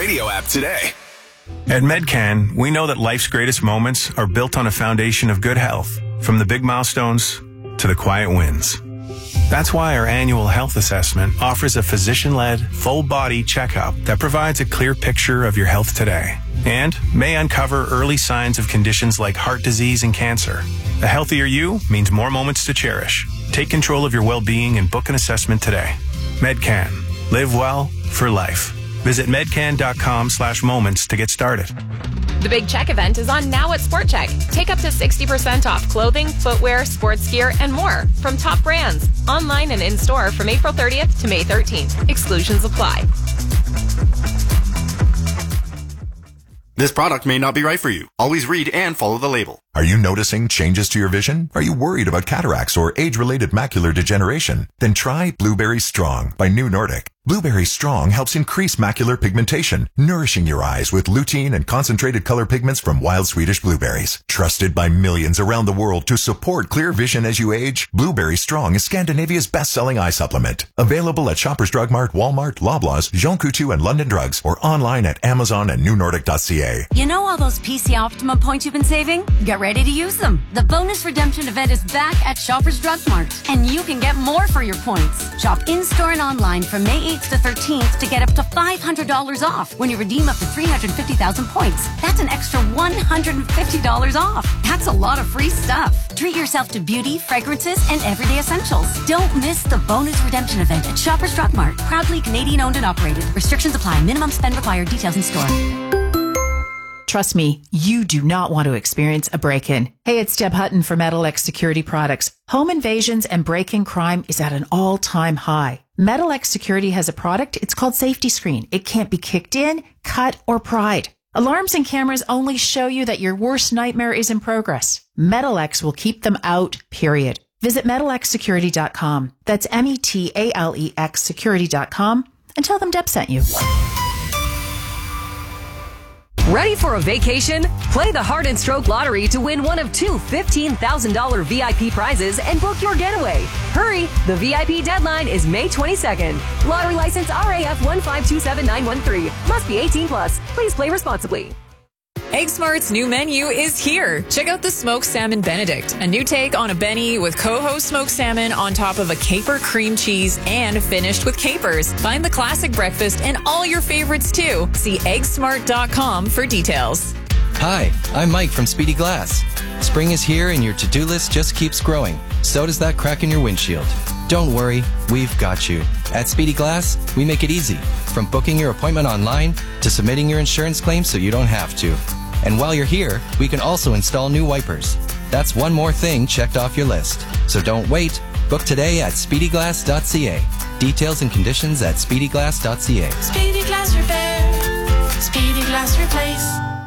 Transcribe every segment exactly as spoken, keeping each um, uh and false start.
iHeartRadio app today. At Medcan, we know that life's greatest moments are built on a foundation of good health, from the big milestones to the quiet wins. That's why our annual health assessment offers a physician-led, full-body checkup that provides a clear picture of your health today and may uncover early signs of conditions like heart disease and cancer. A healthier you means more moments to cherish. Take control of your well-being and book an assessment today. Medcan. Live well for life. Visit medcan.com slash moments to get started. The Big Check event is on now at Sport Check. Take up to sixty percent off clothing, footwear, sports gear, and more from top brands. Online and in-store from April thirtieth to May thirteenth. Exclusions apply. This product may not be right for you. Always read and follow the label. Are you noticing changes to your vision? Are you worried about cataracts or age-related macular degeneration? Then try Blueberry Strong by New Nordic. Blueberry Strong helps increase macular pigmentation, nourishing your eyes with lutein and concentrated color pigments from wild Swedish blueberries. Trusted by millions around the world to support clear vision as you age, Blueberry Strong is Scandinavia's best-selling eye supplement. Available at Shoppers Drug Mart, Walmart, Loblaws, Jean Coutu, and London Drugs, or online at Amazon and new nordic dot c a. You know all those P C Optimum points you've been saving? Get ready to use them. The bonus redemption event is back at Shoppers Drug Mart, and you can get more for your points. Shop in-store and online from May eighth to thirteenth to get up to five hundred dollars off when you redeem up to three hundred fifty thousand points. That's an extra one hundred fifty dollars off. That's a lot of free stuff. Treat yourself to beauty, fragrances, and everyday essentials. Don't miss the bonus redemption event at Shoppers Drug Mart. Proudly Canadian owned and operated. Restrictions apply. Minimum spend required. Details in store. Trust me, you do not want to experience a break-in. Hey, it's Deb Hutton for Metalex Security Products. Home invasions and break-in crime is at an all-time high. Metalex Security has a product. It's called Safety Screen. It can't be kicked in, cut, or pried. Alarms and cameras only show you that your worst nightmare is in progress. Metalex will keep them out, period. Visit metalex security dot com. That's M E T A L E X security dot com and tell them Deb sent you. Ready for a vacation? Play the Heart and Stroke Lottery to win one of two fifteen thousand dollars V I P prizes and book your getaway. Hurry! The V I P deadline is May twenty-second. Lottery license R A F one five two seven nine one three. Must be eighteen plus. Please play responsibly. Egg Smart's new menu is here. Check out the Smoked Salmon Benedict, a new take on a Benny with coho smoked salmon on top of a caper cream cheese and finished with capers. Find the classic breakfast and all your favorites too. See egg smart dot com for details. Hi, I'm Mike from Speedy Glass. Spring is here and your to-do list just keeps growing. So does that crack in your windshield. Don't worry, we've got you. At Speedy Glass, we make it easy. From booking your appointment online to submitting your insurance claim so you don't have to. And while you're here, we can also install new wipers. That's one more thing checked off your list. So don't wait. Book today at speedy glass dot c a. Details and conditions at speedy glass dot c a. Speedy Glass Repair. Speedy Glass Replace.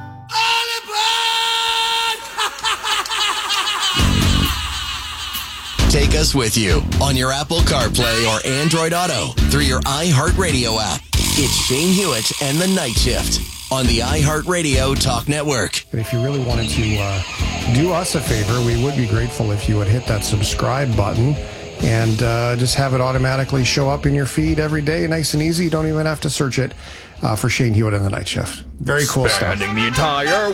Take us with you on your Apple CarPlay or Android Auto through your iHeartRadio app. It's Shane Hewitt and the Night Shift on the iHeartRadio Talk Network. If you really wanted to uh, do us a favor, we would be grateful if you would hit that subscribe button and uh, just have it automatically show up in your feed every day, nice and easy. You don't even have to search it uh, for Shane Hewitt and the Night Shift. Very cool stuff. Spanning the entire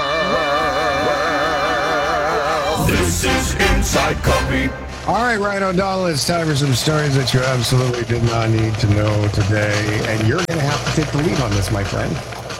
world. This is Inside Copy. All right, Ryan O'Donnell, it's time for some stories that you absolutely did not need to know today. And you're going to have to take the lead on this, my friend.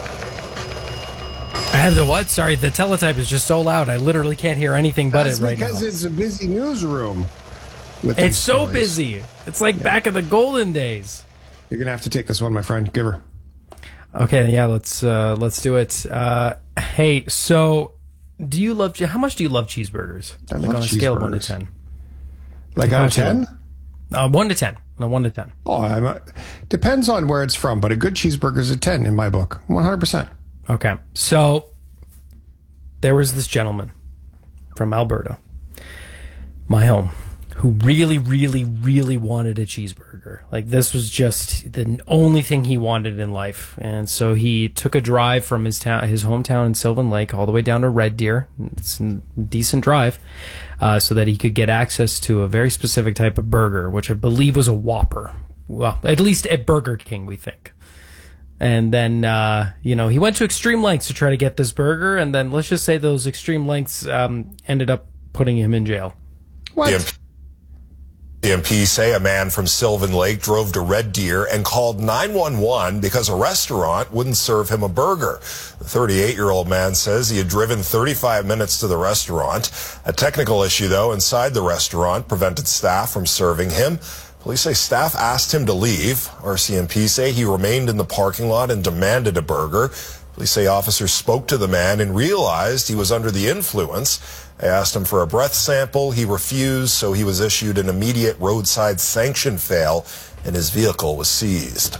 I have the what? Sorry, the teletype is just so loud. I literally can't hear anything but That's it right now. because it's a busy newsroom. With it's so stories. busy. It's like yeah. back in the golden days. You're going to have to take this one, my friend. Give her. Okay, yeah, let's uh, let's do it. Uh, hey, so do you love, how much do you love cheeseburgers? I like love on a scale of one to ten. Like out of ten? Uh, one to ten. No, one to ten. Oh, I'm a, depends on where it's from, but a good cheeseburger is a ten in my book. one hundred percent. Okay. So there was this gentleman from Alberta, my home, who really, really, really wanted a cheeseburger. Like, this was just the only thing he wanted in life. And so he took a drive from his town, his hometown in Sylvan Lake, all the way down to Red Deer. It's a decent drive, uh, so that he could get access to a very specific type of burger, which I believe was a Whopper. Well, at least at Burger King, we think. And then, uh, you know, he went to extreme lengths to try to get this burger. And then let's just say those extreme lengths um, ended up putting him in jail. What? The M Ps say a man from Sylvan Lake drove to Red Deer and called nine one one because a restaurant wouldn't serve him a burger. The thirty-eight-year-old man says he had driven thirty-five minutes to the restaurant. A technical issue, though, inside the restaurant prevented staff from serving him. Police say staff asked him to leave. R C M P say he remained in the parking lot and demanded a burger. Police say officers spoke to the man and realized he was under the influence. They asked him for a breath sample. He refused, so he was issued an immediate roadside sanction fail, and his vehicle was seized.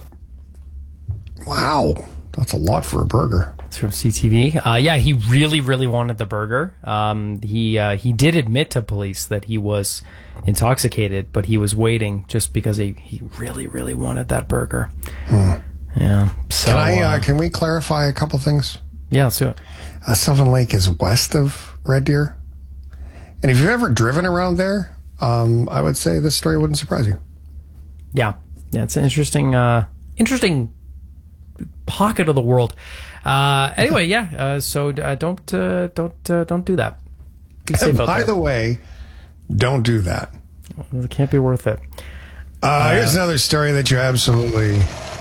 Wow. That's a lot for a burger. It's from C T V. Uh, yeah, he really, really wanted the burger. Um, he uh, he did admit to police that he was intoxicated, but he was waiting just because he, he really, really wanted that burger. Hmm. Yeah. So, can I? Uh, uh, can we clarify a couple things? Yeah, let's do it. Uh, Sylvan Lake is west of Red Deer, and if you've ever driven around there, um, I would say this story wouldn't surprise you. Yeah, yeah, it's an interesting, uh, interesting pocket of the world. Uh, anyway, yeah. Uh, so uh, don't, uh, don't, uh, don't do that. Be safe out By there. the way, don't do that. It can't be worth it. Uh, Uh, here's another story that you absolutely.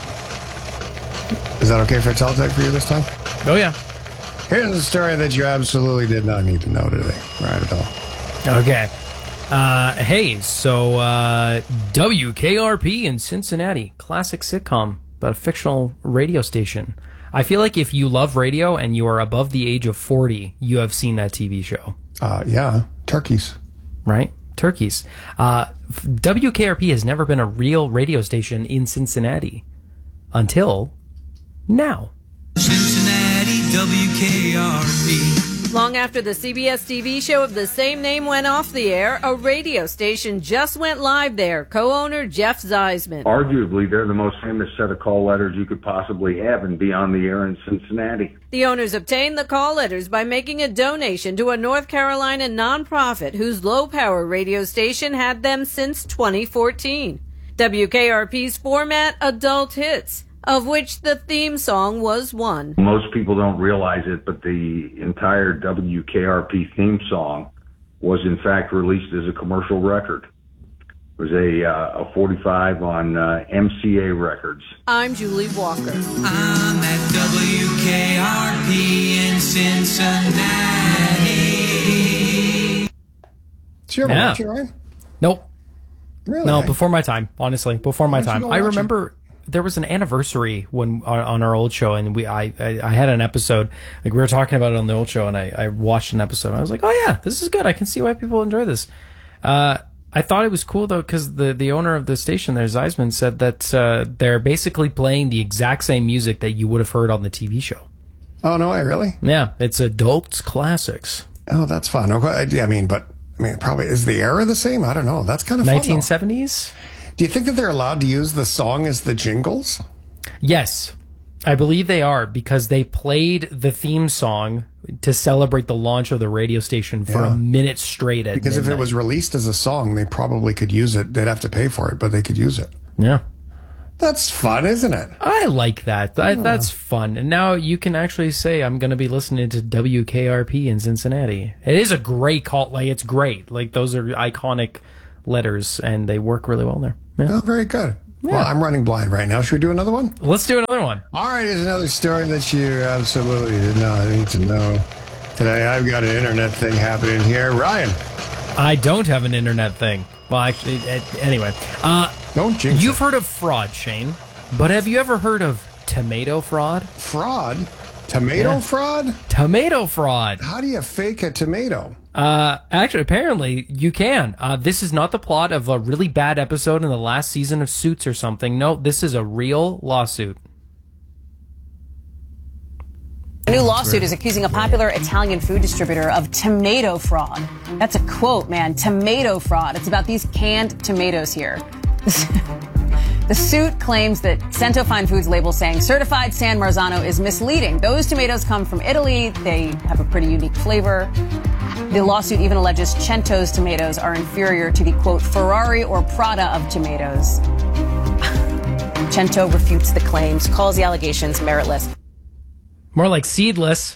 Is that okay if I tell it for you this time? Oh yeah. Here's a story that you absolutely did not need to know today, right at all. Okay. Uh, hey, so uh, W K R P in Cincinnati, classic sitcom about a fictional radio station. I feel like if you love radio and you are above the age of forty, you have seen that T V show. Uh, yeah, turkeys. Right? Turkeys. Uh, W K R P has never been a real radio station in Cincinnati until now. Cincinnati W K R P. Long after the C B S T V show of the same name went off the air, a radio station just went live there. Co-owner Jeff Zeisman. Arguably, they're the most famous set of call letters you could possibly have and be on the air in Cincinnati. The owners obtained the call letters by making a donation to a North Carolina nonprofit whose low-power radio station had them since twenty fourteen. W K R P's format, adult hits, of which the theme song was one. Most people don't realize it, but the entire W K R P theme song was in fact released as a commercial record. It was a, uh, a forty-five on uh, M C A Records. I'm Julie Walker. I'm at W K R P in Cincinnati. Did you ever Yeah. watch it, Ryan? Nope. Really? No, before my time, honestly. Before my Why don't you time. go I watch it? remember there was an anniversary when on, on our old show, and we I, I I had an episode, like we were talking about it on the old show, and I, I watched an episode, and I was like, oh yeah, this is good. I can see why people enjoy this. Uh, I thought it was cool, though, because the, the owner of the station there, Zeisman, said that uh, they're basically playing the exact same music that you would have heard on the T V show. Oh, no way, really? Yeah, it's adult classics. Oh, that's fun. Okay, I mean, but I mean, probably is the era the same? I don't know. That's kind of fun, though. nineteen seventies? Do you think that they're allowed to use the song as the jingles? Yes, I believe they are, because they played the theme song to celebrate the launch of the radio station for Yeah. a minute straight at Because if midnight. it was released as a song, they probably could use it. They'd have to pay for it, but they could use it. Yeah. That's fun, isn't it? I like that. That That's fun. And now you can actually say, I'm going to be listening to W K R P in Cincinnati. It is a great call. Like, it's great. Like, those are iconic letters, and they work really well there. Yeah. Oh, very good. Well, I'm running blind right now. Should we do another one? Let's do another one. All right, here's another story that you absolutely did not need to know. Today, I've got an internet thing happening here. Ryan. I don't have an internet thing. Well, actually, eh, anyway. Uh, don't jinx You've heard of fraud, Shane, but have you ever heard of tomato fraud? Fraud? Tomato Yeah. fraud? Tomato fraud. How do you fake a tomato? Uh, actually, apparently you can. Uh, this is not the plot of a really bad episode in the last season of Suits or something. No, this is a real lawsuit. A new lawsuit is accusing a popular Italian food distributor of tomato fraud. That's a quote, man. Tomato fraud. It's about these canned tomatoes here. The suit claims that Cento Fine Foods label saying certified San Marzano is misleading. Those tomatoes come from Italy. They have a pretty unique flavor. The lawsuit even alleges Cento's tomatoes are inferior to the, quote, Ferrari or Prada of tomatoes. Cento refutes the claims, calls the allegations meritless. More like seedless.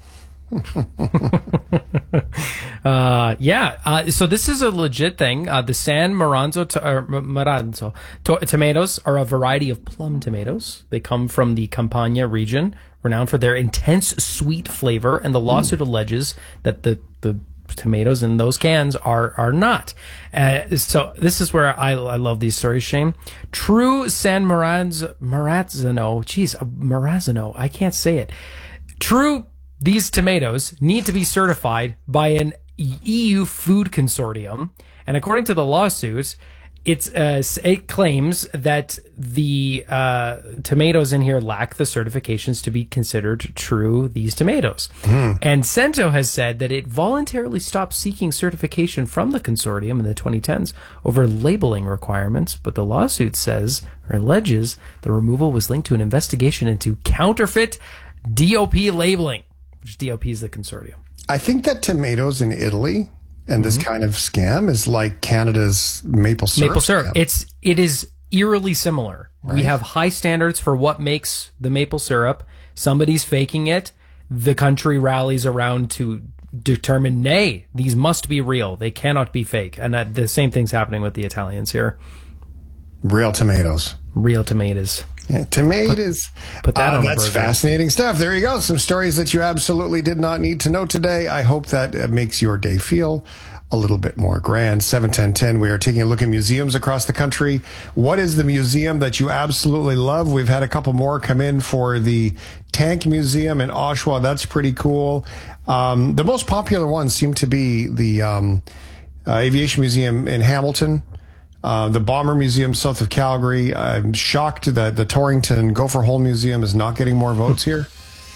uh, yeah. Uh, so this is a legit thing. Uh, the San Maranzo, to, or Maranzo to- tomatoes are a variety of plum tomatoes. They come from the Campania region, renowned for their intense sweet flavor. And the lawsuit mm. alleges that the, the tomatoes in those cans are are not. Uh, so this is where I, I love these stories, Shane. True San Maranzo, Maranzano, geez, Maranzano, I can't say it. True, these tomatoes need to be certified by an E U food consortium, and according to the lawsuit, it's uh, it claims that the uh, tomatoes in here lack the certifications to be considered true these tomatoes. Mm. And Cento has said that it voluntarily stopped seeking certification from the consortium in the twenty tens over labeling requirements, but the lawsuit says or alleges the removal was linked to an investigation into counterfeit D O P labeling, which D O P is the consortium. I think that tomatoes in Italy and this mm-hmm. kind of scam is like Canada's maple syrup. Maple syrup. Scam. It's it is eerily similar. Right. We have high standards for what makes the maple syrup. Somebody's faking it. The country rallies around to determine, nay, these must be real. They cannot be fake. And that, the same thing's happening with the Italians here. Real tomatoes. Real tomatoes. Yeah, tomatoes. Put, put that uh, on That's fascinating stuff. There you go. Some stories that you absolutely did not need to know today. I hope that uh, makes your day feel a little bit more grand. seven ten ten, we are taking a look at museums across the country. What is the museum that you absolutely love? We've had a couple more come in for the Tank Museum in Oshawa. That's pretty cool. Um, the most popular ones seem to be the um, uh, Aviation Museum in Hamilton. Uh, the Bomber Museum south of Calgary. I'm shocked that the Torrington Gopher Hole Museum is not getting more votes here.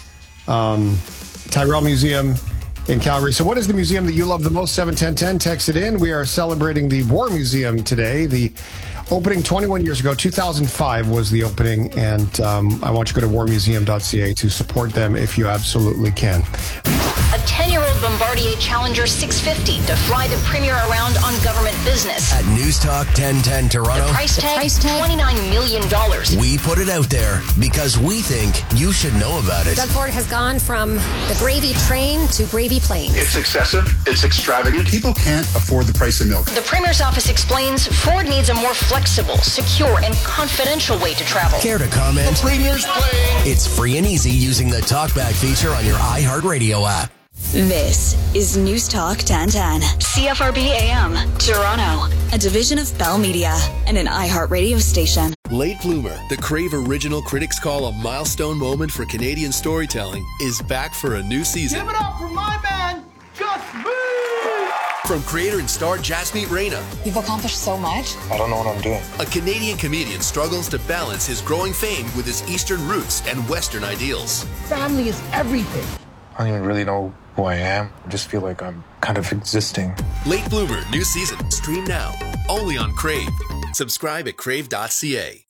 Um, Tyrrell Museum in Calgary. So what is the museum that you love the most? seven ten ten, text it in. We are celebrating the War Museum today. The opening twenty-one years ago, two thousand five was the opening. And um, I want you to go to war museum dot c a to support them if you absolutely can. A ten-year-old Bombardier Challenger six fifty to fly the Premier around on government business. At News Talk ten ten Toronto, the price tag, price tag? twenty-nine million dollars. We put it out there because we think you should know about it. Doug Ford has gone from the gravy train to gravy planes. It's excessive. It's extravagant. People can't afford the price of milk. The Premier's office explains Ford needs a more flexible, secure, and confidential way to travel. Care to comment? The Premier's plane. It's free and easy using the TalkBack feature on your iHeartRadio app. This is News Talk ten ten. C F R B A M, Toronto. A division of Bell Media and an iHeartRadio station. Late Bloomer, the Crave Original critics call a milestone moment for Canadian storytelling, is back for a new season. Give it up for my man, Just Me! From creator and star Jasmeet Reina. You've accomplished so much. I don't know what I'm doing. A Canadian comedian struggles to balance his growing fame with his Eastern roots and Western ideals. Family is everything. I don't even really know who I am. I just feel like I'm kind of existing. Late Bloomer, new season. Stream now. Only on Crave. Subscribe at crave dot c a.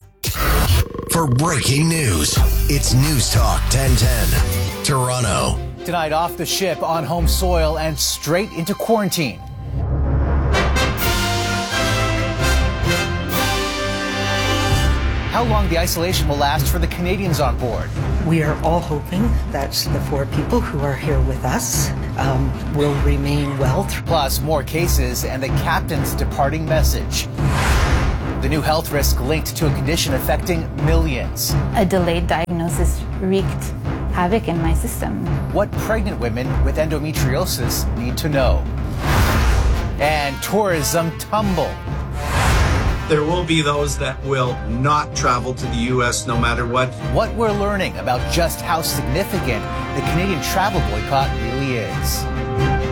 For breaking news, it's News Talk ten ten, Toronto. Tonight off the ship on home soil and straight into quarantine. How long the isolation will last for the Canadians on board. We are all hoping that the four people who are here with us um, will remain well. Plus, more cases and the captain's departing message. The new health risk linked to a condition affecting millions. A delayed diagnosis wreaked havoc in my system. What pregnant women with endometriosis need to know. And tourism tumble. There will be those that will not travel to the U S no matter what. What we're learning about just how significant the Canadian travel boycott really is.